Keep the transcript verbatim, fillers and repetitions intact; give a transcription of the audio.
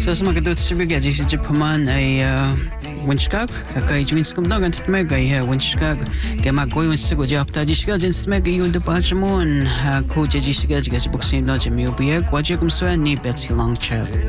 So sa mga kadot sa bigay, si Japaman ay winchkag, kay Jwinskom dagan sa mega ay winchkag, kay magoy winchkag, japta jishka, jens mega yun da pachamon, ko jishka, jishka buksin no jamiyo biyag, wajya kumswa ni Betsy Longchap.